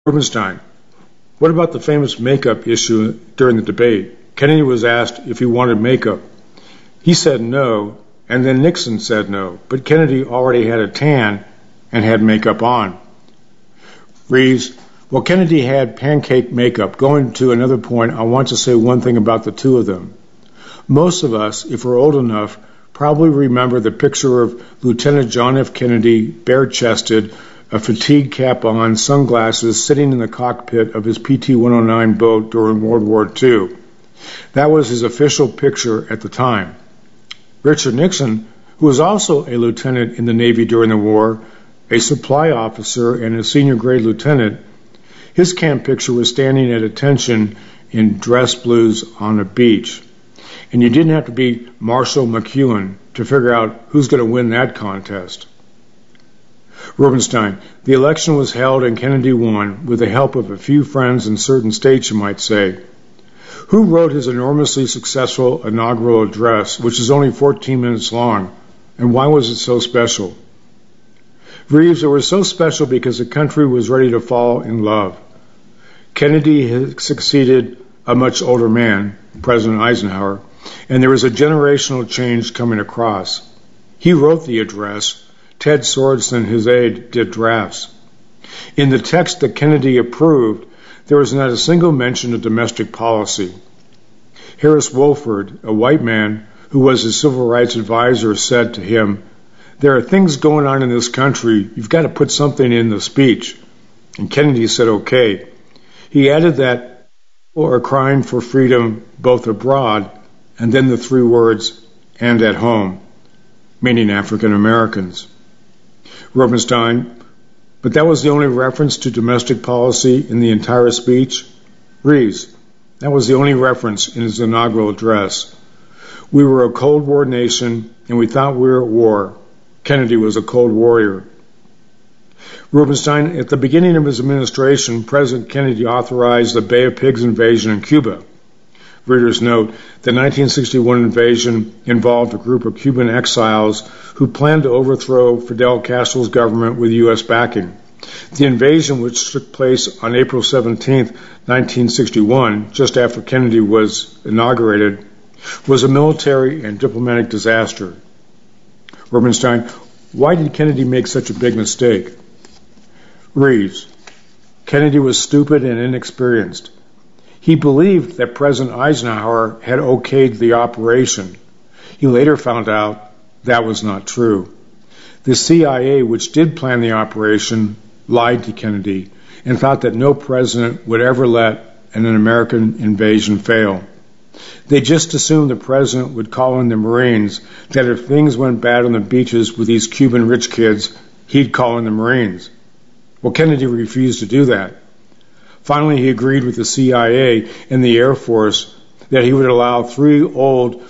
Rubenstein, what about the famous makeup issue during the debate? Kennedy was asked if he wanted makeup. He said no, and then Nixon said no, but Kennedy already had a tan and had makeup on. Reeves, well, Kennedy had pancake makeup. Going to another point, I want to say one thing about the two of them. Most of us, if we're old enough, probably remember the picture of Lieutenant John F. Kennedy, bare-chested, a fatigue cap on, sunglasses, sitting in the cockpit of his PT-109 boat during World War II. That was his official picture at the time. Richard Nixon, who was also a lieutenant in the Navy during the war, a supply officer and a senior grade lieutenant, his camp picture was standing at attention in dress blues on a beach. And you didn't have to be Marshall McLuhan to figure out who's going to win that contest. Rubenstein, the election was held and Kennedy won with the help of a few friends in certain states, you might say. Who wrote his enormously successful inaugural address, which is only 14 minutes long, and why was it so special? Reeves, it was so special because the country was ready to fall in love. Kennedy had succeeded a much older man, President Eisenhower, and there was a generational change coming across. He wrote the address. Ted Sorensen, his aide, did drafts. In the text that Kennedy approved, there was not a single mention of domestic policy. Harris Woolford, a white man who was his civil rights advisor, said to him, "There are things going on in this country. You've got to put something in the speech." And Kennedy said, "Okay." He added that people are crying for freedom both abroad, and then the three words, "and at home," meaning African Americans. Rubenstein, but that was the only reference to domestic policy in the entire speech? Reeves, that was the only reference in his inaugural address. We were a Cold War nation, and we thought we were at war. Kennedy was a Cold Warrior. Rubenstein, at the beginning of his administration, President Kennedy authorized the Bay of Pigs invasion in Cuba. Readers note, the 1961 invasion involved a group of Cuban exiles who planned to overthrow Fidel Castro's government with U.S. backing. The invasion, which took place on April 17, 1961, just after Kennedy was inaugurated, was a military and diplomatic disaster. Rubenstein, why did Kennedy make such a big mistake? Reeves, Kennedy was stupid and inexperienced. He believed that President Eisenhower had okayed the operation. He later found out that was not true. The CIA, which did plan the operation, lied to Kennedy and thought that no president would ever let an American invasion fail. They just assumed the president would call in the Marines, that if things went bad on the beaches with these Cuban rich kids, he'd call in the Marines. Well, Kennedy refused to do that. Finally, he agreed with the CIA and the Air Force that he would allow 3 old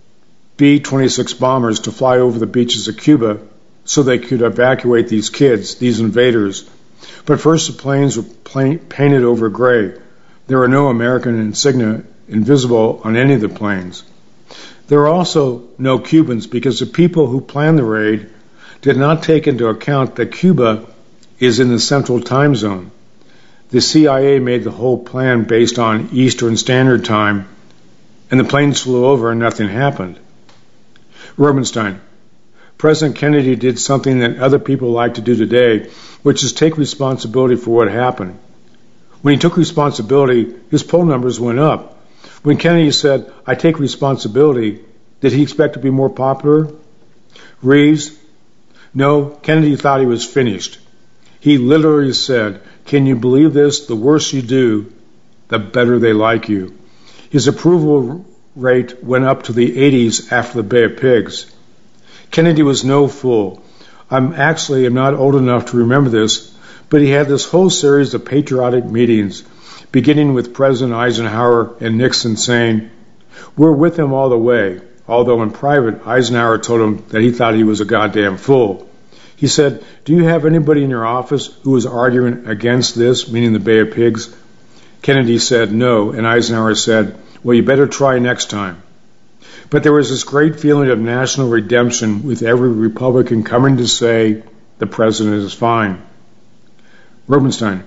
B-26 bombers to fly over the beaches of Cuba so they could evacuate these kids, these invaders. But first the planes were painted over gray. There were no American insignia invisible on any of the planes. There were also no Cubans because the people who planned the raid did not take into account that Cuba is in the Central Time Zone. The CIA made the whole plan based on Eastern Standard Time, and the planes flew over and nothing happened. Rubenstein, President Kennedy did something that other people like to do today, which is take responsibility for what happened. When he took responsibility, his poll numbers went up. When Kennedy said, "I take responsibility," did he expect to be more popular? Reeves, no, Kennedy thought he was finished. He literally said, "Can you believe this? The worse you do, the better they like you." His approval rate went up to the 80s after the Bay of Pigs. Kennedy was no fool. I'm not old enough to remember this, but he had this whole series of patriotic meetings, beginning with President Eisenhower and Nixon saying, "We're with him all the way," although in private, Eisenhower told him that he thought he was a goddamn fool. He said, "Do you have anybody in your office who is arguing against this," meaning the Bay of Pigs? Kennedy said no, and Eisenhower said, "Well, you better try next time." But there was this great feeling of national redemption with every Republican coming to say, the president is fine. Rubenstein,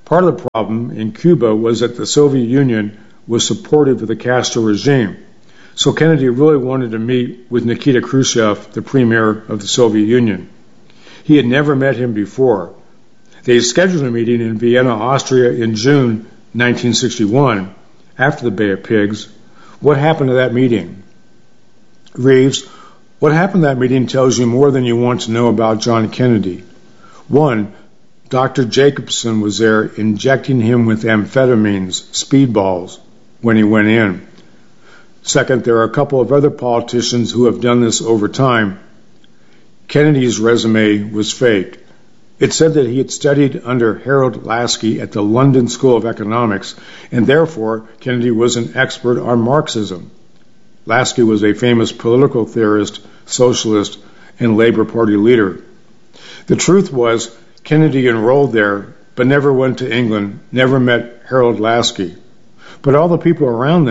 Part of the problem in Cuba was that the Soviet Union was supportive of the Castro regime. So Kennedy really wanted to meet with Nikita Khrushchev, the premier of the Soviet Union. He had never met him before. They scheduled a meeting in Vienna, Austria in June 1961, after the Bay of Pigs. What happened to that meeting? Reeves, what happened to that meeting tells you more than you want to know about John Kennedy. One, Dr. Jacobson was there injecting him with amphetamines, speedballs, when he went in. Second, there are a couple of other politicians who have done this over time. Kennedy's resume was faked. It said that he had studied under Harold Laski at the London School of Economics, and therefore Kennedy was an expert on Marxism. Laski was a famous political theorist, socialist, and Labor Party leader. The truth was, Kennedy enrolled there, but never went to England, never met Harold Laski. But all the people around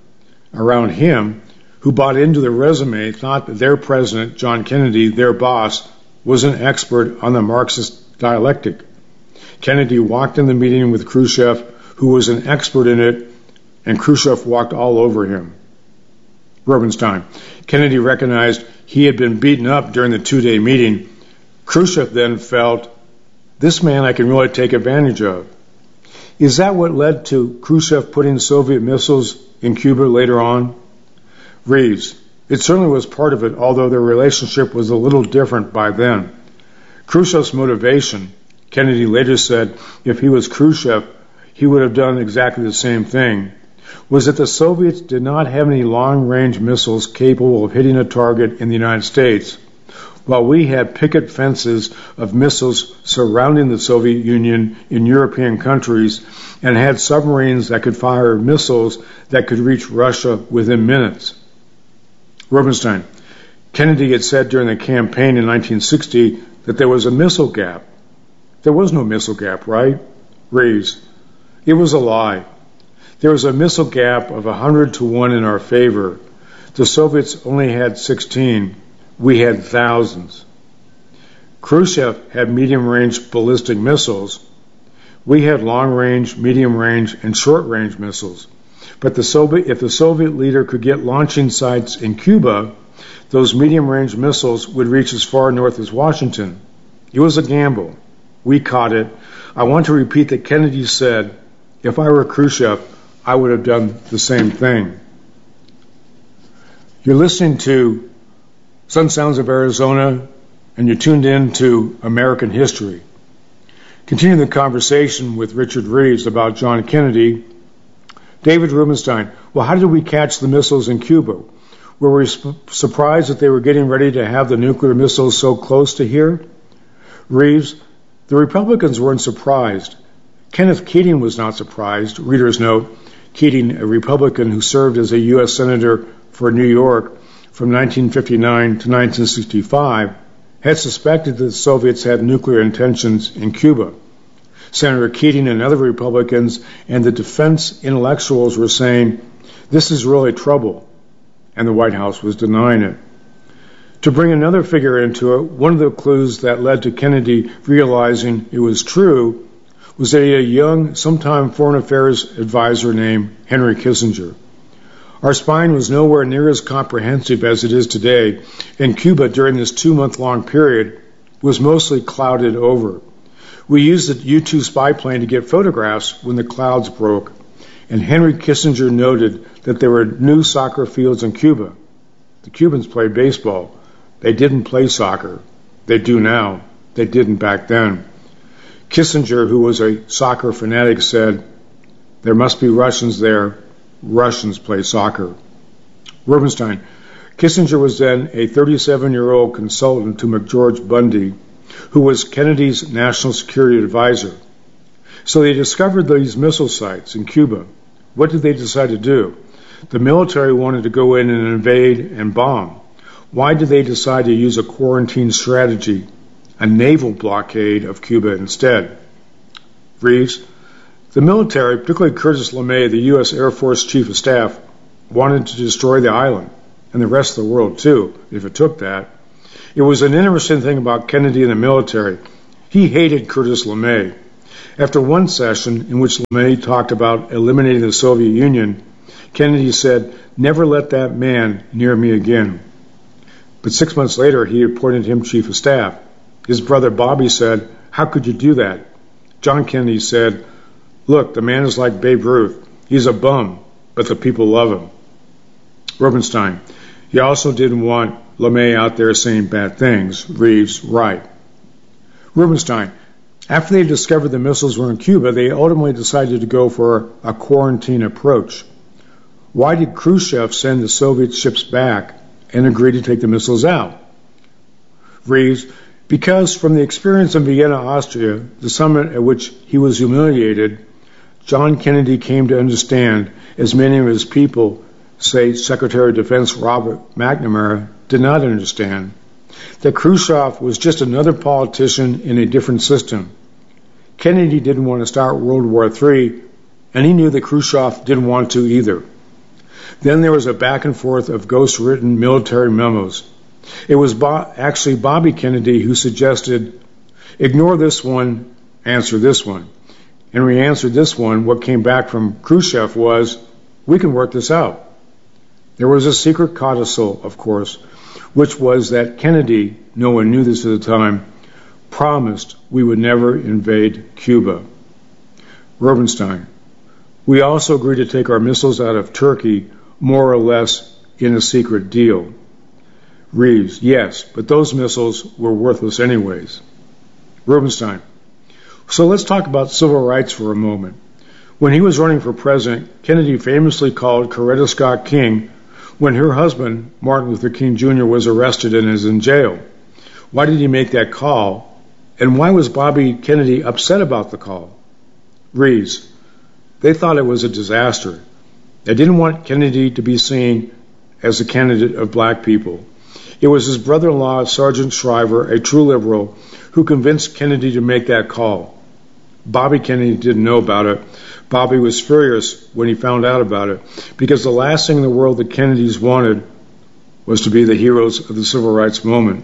him, who bought into the resume, thought that their president, John Kennedy, their boss, was an expert on the Marxist dialectic. Kennedy walked in the meeting with Khrushchev, who was an expert in it, and Khrushchev walked all over him. Rubenstein. Kennedy recognized he had been beaten up during the two-day meeting. Khrushchev then felt, this man I can really take advantage of. Is that what led to Khrushchev putting Soviet missiles in Cuba later on? Reeves. It certainly was part of it, although their relationship was a little different by then. Khrushchev's motivation, Kennedy later said, if he was Khrushchev, he would have done exactly the same thing, was that the Soviets did not have any long-range missiles capable of hitting a target in the United States, while we had picket fences of missiles surrounding the Soviet Union in European countries and had submarines that could fire missiles that could reach Russia within minutes. Rubenstein. Kennedy had said during the campaign in 1960 that there was a missile gap. There was no missile gap, right? Reeves. It was a lie. There was a missile gap of 100 to 1 in our favor. The Soviets only had 16. We had thousands. Khrushchev had medium-range ballistic missiles. We had long-range, medium-range, and short-range missiles. But if the Soviet leader could get launching sites in Cuba, those medium-range missiles would reach as far north as Washington. It was a gamble. We caught it. I want to repeat that Kennedy said, if I were Khrushchev, I would have done the same thing. You're listening to Sun Sounds of Arizona, and you're tuned in to American History. Continuing the conversation with Richard Reeves about John Kennedy, David Rubenstein. Well, how did we catch the missiles in Cuba? Were we surprised that they were getting ready to have the nuclear missiles so close to here? Reeves, the Republicans weren't surprised. Kenneth Keating was not surprised. Reader's note, Keating, a Republican who served as a U.S. Senator for New York from 1959 to 1965, had suspected that the Soviets had nuclear intentions in Cuba. Senator Keating and other Republicans and the defense intellectuals were saying, this is really trouble, and the White House was denying it. To bring another figure into it, one of the clues that led to Kennedy realizing it was true was that he had a young, sometime foreign affairs advisor named Henry Kissinger. Our spying was nowhere near as comprehensive as it is today, and Cuba during this 2-month-long period was mostly clouded over. We used the U-2 spy plane to get photographs when the clouds broke, and Henry Kissinger noted that there were new soccer fields in Cuba. The Cubans played baseball. They didn't play soccer. They do now. They didn't back then. Kissinger, who was a soccer fanatic, said, there must be Russians there. Russians play soccer. Rubenstein. Kissinger was then a 37-year-old consultant to McGeorge Bundy, who was Kennedy's national security advisor. So they discovered these missile sites in Cuba. What did they decide to do? The military wanted to go in and invade and bomb. Why did they decide to use a quarantine strategy, a naval blockade of Cuba instead? Reeves. The military, particularly Curtis LeMay, the U.S. Air Force Chief of Staff, wanted to destroy the island, and the rest of the world too, if it took that. It was an interesting thing about Kennedy and the military. He hated Curtis LeMay. After one session in which LeMay talked about eliminating the Soviet Union, Kennedy said, "Never let that man near me again." But 6 months later, he appointed him chief of staff. His brother Bobby said, "How could you do that?" John Kennedy said, "Look, the man is like Babe Ruth. He's a bum, but the people love him." Rubenstein. He also didn't want LeMay out there saying bad things. Reeves, right. Rubenstein. After they discovered the missiles were in Cuba, they ultimately decided to go for a quarantine approach. Why did Khrushchev send the Soviet ships back and agree to take the missiles out? Reeves, because from the experience in Vienna, Austria, the summit at which he was humiliated, John Kennedy came to understand, as many of his people, say Secretary of Defense Robert McNamara, did not understand, that Khrushchev was just another politician in a different system. Kennedy didn't want to start World War III, and he knew that Khrushchev didn't want to either. Then there was a back and forth of ghost-written military memos. It was actually Bobby Kennedy who suggested, ignore this one, answer this one. And when he answered this one, what came back from Khrushchev was, we can work this out. There was a secret codicil, of course, which was that Kennedy, no one knew this at the time, promised we would never invade Cuba. Rubenstein. We also agreed to take our missiles out of Turkey, more or less in a secret deal. Reeves. Yes, but those missiles were worthless anyways. Rubenstein. So let's talk about civil rights for a moment. When he was running for president, Kennedy famously called Coretta Scott King when her husband, Martin Luther King Jr., was arrested and is in jail. Why did he make that call? And why was Bobby Kennedy upset about the call? Reeves. They thought it was a disaster. They didn't want Kennedy to be seen as a candidate of black people. It was his brother-in-law, Sergeant Shriver, a true liberal, who convinced Kennedy to make that call. Bobby Kennedy didn't know about it. Bobby was furious when he found out about it, because the last thing in the world the Kennedys wanted was to be the heroes of the civil rights movement.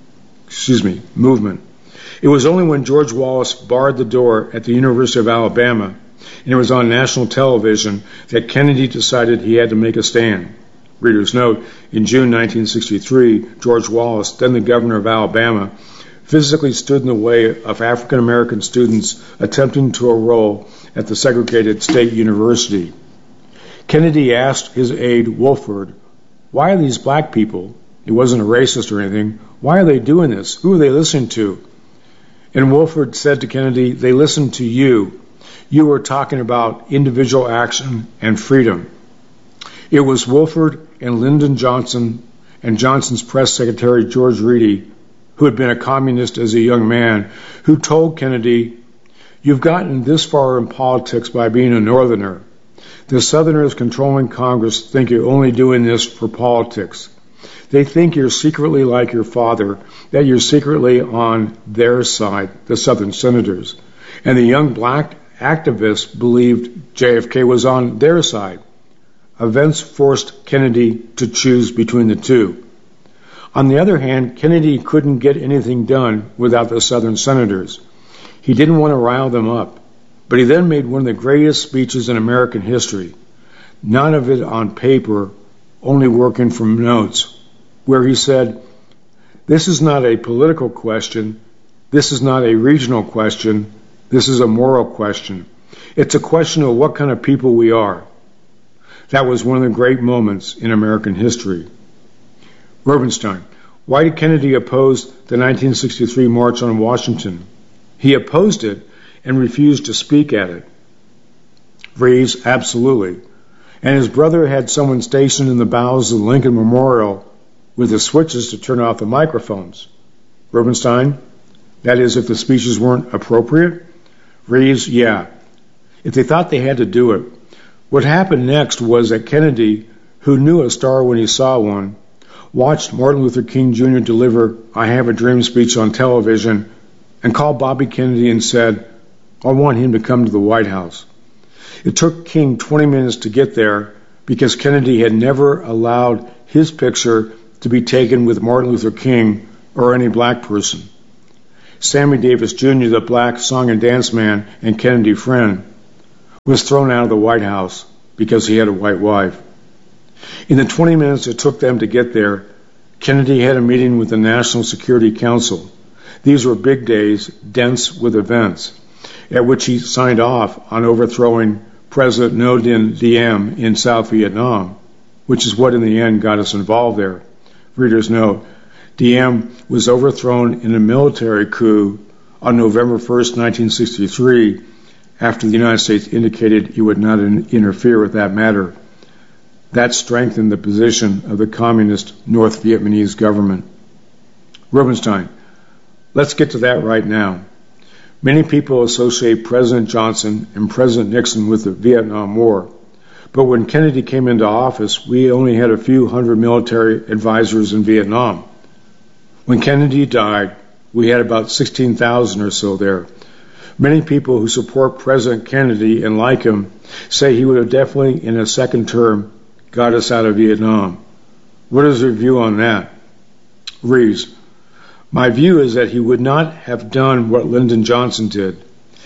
It was only when George Wallace barred the door at the University of Alabama, and it was on national television, that Kennedy decided he had to make a stand. Reader's note, in June 1963, George Wallace, then the governor of Alabama, physically stood in the way of African American students attempting to enroll at the segregated state university. Kennedy asked his aide, Wolford, why are these black people, he wasn't a racist or anything, why are they doing this? Who are they listening to? And Wolford said to Kennedy, they listen to you. You were talking about individual action and freedom. It was Wolford and Lyndon Johnson and Johnson's press secretary, George Reedy, who had been a communist as a young man, who told Kennedy, you've gotten this far in politics by being a Northerner. The Southerners controlling Congress think you're only doing this for politics. They think you're secretly like your father, that you're secretly on their side, the Southern senators. And the young black activists believed JFK was on their side. Events forced Kennedy to choose between the two. On the other hand, Kennedy couldn't get anything done without the Southern senators. He didn't want to rile them up, but he then made one of the greatest speeches in American history, none of it on paper, only working from notes, where he said, this is not a political question, this is not a regional question, this is a moral question. It's a question of what kind of people we are. That was one of the great moments in American history. Rubenstein. Why did Kennedy oppose the 1963 March on Washington? He opposed it and refused to speak at it. Reeves, absolutely. And his brother had someone stationed in the bowels of the Lincoln Memorial with the switches to turn off the microphones. Rubenstein. That is, if the speeches weren't appropriate? Reeves, yeah. If they thought they had to do it. What happened next was that Kennedy, who knew a star when he saw one, watched Martin Luther King Jr. deliver I Have a Dream speech on television and called Bobby Kennedy and said, I want him to come to the White House. It took King 20 minutes to get there because Kennedy had never allowed his picture to be taken with Martin Luther King or any black person. Sammy Davis Jr., the black song and dance man and Kennedy friend, was thrown out of the White House because he had a white wife. In the 20 minutes it took them to get there, Kennedy had a meeting with the National Security Council. These were big days, dense with events, at which he signed off on overthrowing President Ngo Dinh Diem in South Vietnam, which is what in the end got us involved there. Readers note, Diem was overthrown in a military coup on November 1st, 1963, after the United States indicated it would not interfere with that matter. That strengthened the position of the communist North Vietnamese government. Rubenstein. Let's get to that right now. Many people associate President Johnson and President Nixon with the Vietnam War, but when Kennedy came into office, we only had a few hundred military advisors in Vietnam. When Kennedy died, we had about 16,000 or so there. Many people who support President Kennedy and like him say he would have definitely, in a second term, got us out of Vietnam. What is your view on that? Reeves. My view is that he would not have done what Lyndon Johnson did.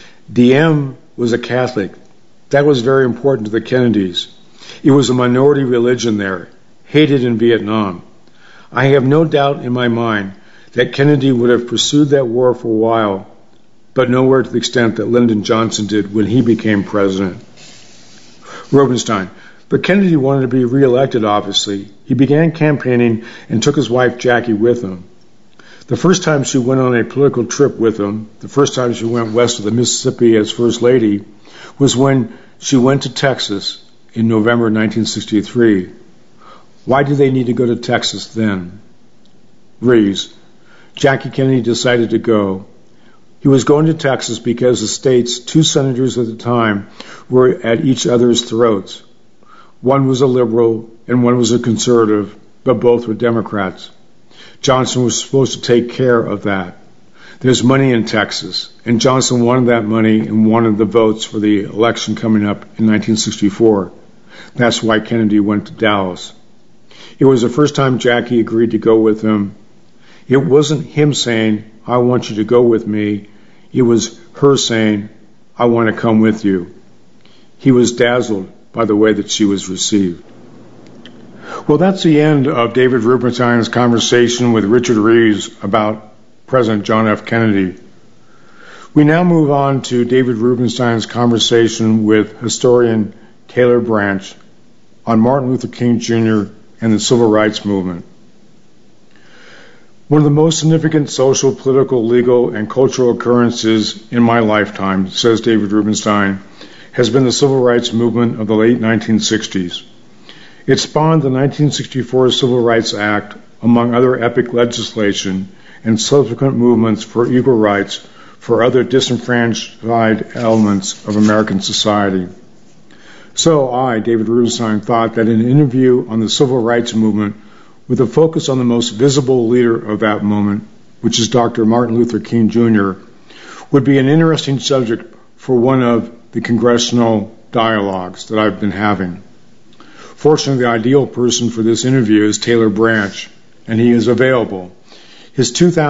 Diem was a Catholic. That was very important to the Kennedys. It was a minority religion there, hated in Vietnam. I have no doubt in my mind that Kennedy would have pursued that war for a while, but nowhere to the extent that Lyndon Johnson did when he became president. Rubenstein. But Kennedy wanted to be reelected, obviously. He began campaigning and took his wife Jackie with him. The first time she went on a political trip with him, the first time she went west of the Mississippi as First Lady, was when she went to Texas in November 1963. Why did they need to go to Texas then? Reeves. Jackie Kennedy decided to go. He was going to Texas because the state's two senators at the time were at each other's throats. One was a liberal and one was a conservative, but both were Democrats. Johnson was supposed to take care of that. There's money in Texas, and Johnson wanted that money and wanted the votes for the election coming up in 1964. That's why Kennedy went to Dallas. It was the first time Jackie agreed to go with him. It wasn't him saying, I want you to go with me. It was her saying, I want to come with you. He was dazzled by the way that she was received. Well, that's the end of David Rubenstein's conversation with Richard Reeves about President John F. Kennedy. We now move on to David Rubenstein's conversation with historian Taylor Branch on Martin Luther King Jr. and the Civil Rights Movement. One of the most significant social, political, legal, and cultural occurrences in my lifetime, says David Rubenstein, has been the Civil Rights Movement of the late 1960s. It spawned the 1964 Civil Rights Act, among other epic legislation, and subsequent movements for equal rights for other disenfranchised elements of American society. So I, David Rubenstein, thought that an interview on the Civil Rights Movement with a focus on the most visible leader of that moment, which is Dr. Martin Luther King Jr., would be an interesting subject for one of the congressional dialogues that I've been having. Fortunately, the ideal person for this interview is Taylor Branch, and he is available. His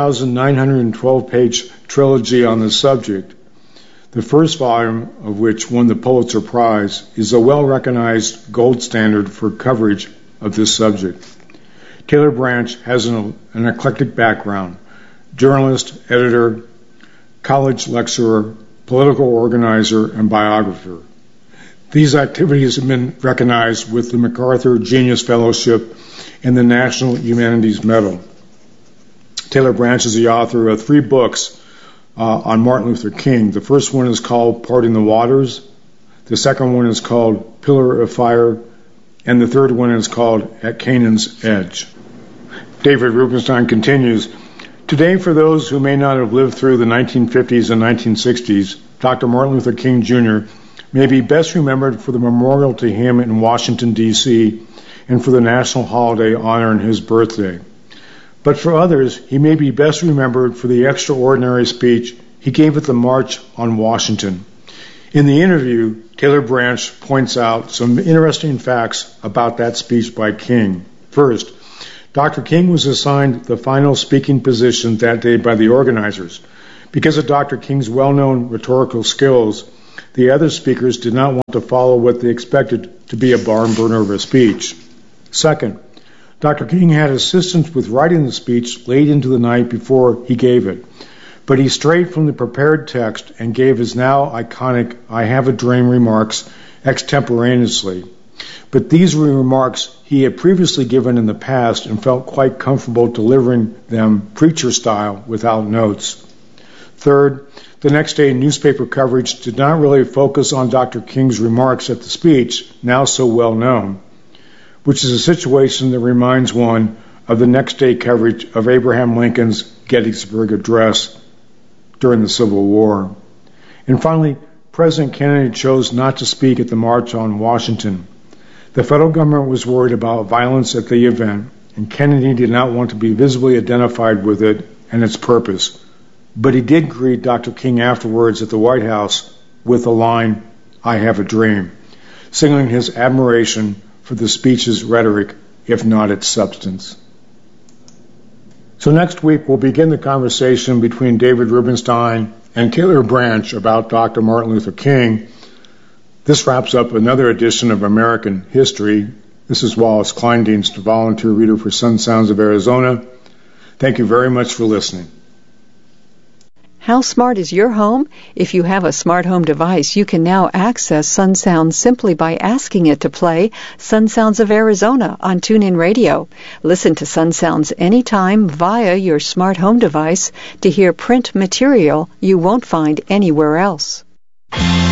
2,912-page trilogy on the subject, the first volume of which won the Pulitzer Prize, is a well-recognized gold standard for coverage of this subject. Taylor Branch has an eclectic background: journalist, editor, college lecturer, political organizer, and biographer. These activities have been recognized with the MacArthur Genius Fellowship and the National Humanities Medal. Taylor Branch is the author of 3 books on Martin Luther King. The first one is called Parting the Waters. The second one is called Pillar of Fire. And the third one is called At Canaan's Edge. David Rubenstein continues, today, for those who may not have lived through the 1950s and 1960s, Dr. Martin Luther King Jr. may be best remembered for the memorial to him in Washington, D.C., and for the national holiday honoring his birthday. But for others, he may be best remembered for the extraordinary speech he gave at the March on Washington. In the interview, Taylor Branch points out some interesting facts about that speech by King. First, Dr. King was assigned the final speaking position that day by the organizers. Because of Dr. King's well-known rhetorical skills, the other speakers did not want to follow what they expected to be a barn burner of a speech. Second, Dr. King had assistance with writing the speech late into the night before he gave it, but he strayed from the prepared text and gave his now iconic "I have a dream" remarks extemporaneously. But these were remarks he had previously given in the past and felt quite comfortable delivering them preacher style without notes. Third, the next day newspaper coverage did not really focus on Dr. King's remarks at the speech, now so well known, which is a situation that reminds one of the next day coverage of Abraham Lincoln's Gettysburg Address during the Civil War. And finally, President Kennedy chose not to speak at the March on Washington. The federal government was worried about violence at the event, and Kennedy did not want to be visibly identified with it and its purpose. But he did greet Dr. King afterwards at the White House with the line, "I have a dream," signaling his admiration for the speech's rhetoric, if not its substance. So next week, we'll begin the conversation between David Rubenstein and Taylor Branch about Dr. Martin Luther King. This wraps up another edition of American History. This is Wallace Kleindienst, volunteer reader for Sun Sounds of Arizona. Thank you very much for listening. How smart is your home? If you have a smart home device, you can now access Sun Sounds simply by asking it to play Sun Sounds of Arizona on TuneIn Radio. Listen to Sun Sounds anytime via your smart home device to hear print material you won't find anywhere else.